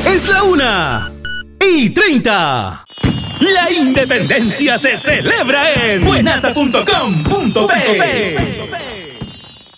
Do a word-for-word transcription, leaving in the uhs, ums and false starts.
Es la una y treinta. La independencia se celebra en buenaza punto com punto pe.